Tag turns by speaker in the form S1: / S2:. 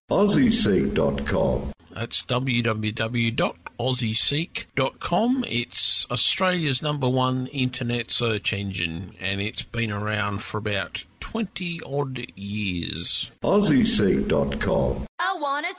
S1: AussieSeek.com.
S2: That's www.aussieseek.com. It's Australia's #1 internet search engine, and it's been around for about 20-odd years.
S1: AussieSeek.com.
S3: I wanna